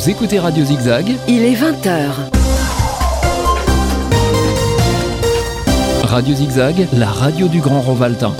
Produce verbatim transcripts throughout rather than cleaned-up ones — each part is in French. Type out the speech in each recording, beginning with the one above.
Vous écoutez Radio Zigzag. Il est vingt heures. Radio Zigzag, la radio du Grand Rovaltain.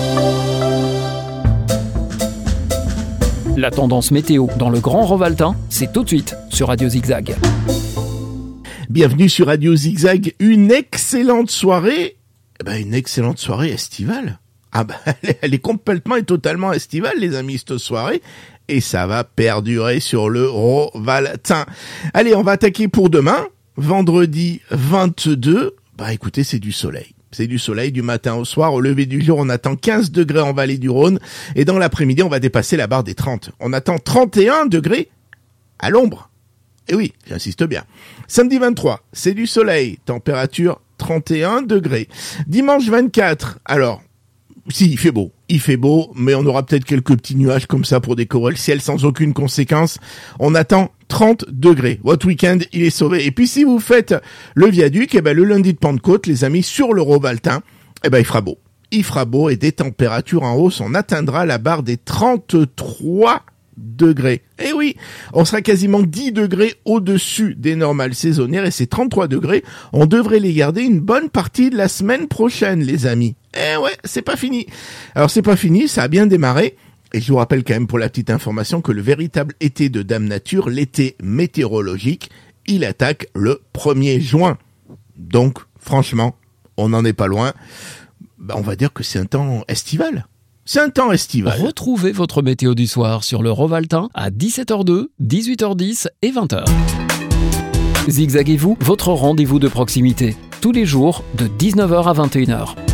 La tendance météo dans le Grand Rovaltain, c'est tout de suite sur Radio Zigzag. Bienvenue sur Radio Zigzag, une excellente soirée, eh ben une excellente soirée estivale. Ah ben elle est, elle est complètement et totalement estivale les amis cette soirée, et ça va perdurer sur le Rovaltain. Allez, on va attaquer pour demain, vendredi vingt-deux, bah écoutez c'est du soleil. C'est du soleil du matin au soir. Au lever du jour, on attend quinze degrés en vallée du Rhône. Et dans l'après-midi, on va dépasser la barre des trente. On attend trente et un degrés à l'ombre. Et oui, j'insiste bien. Samedi vingt-trois, c'est du soleil. Température trente et un degrés. Dimanche vingt-quatre, alors, si, il fait beau. Il fait beau, mais on aura peut-être quelques petits nuages comme ça pour décorer le ciel sans aucune conséquence. On attend trente degrés. Votre week-end, il est sauvé. Et puis si vous faites le viaduc, eh ben le lundi de Pentecôte, les amis, sur le Rovaltain, eh ben il fera beau. Il fera beau et des températures en hausse, on atteindra la barre des trente-trois degrés. Eh oui, on sera quasiment dix degrés au-dessus des normales saisonnières et ces trente-trois degrés, on devrait les garder une bonne partie de la semaine prochaine, les amis. Eh ouais, c'est pas fini. Alors c'est pas fini, ça a bien démarré. Et je vous rappelle quand même pour la petite information que le véritable été de Dame Nature, l'été météorologique, il attaque le premier juin. Donc, franchement, on n'en est pas loin. Ben, on va dire que c'est un temps estival. C'est un temps estival. Retrouvez votre météo du soir sur le Rovaltain à dix-sept heures deux, dix-huit heures dix et vingt heures. Zigzaguez-vous, votre rendez-vous de proximité. Tous les jours de dix-neuf heures à vingt et une heures.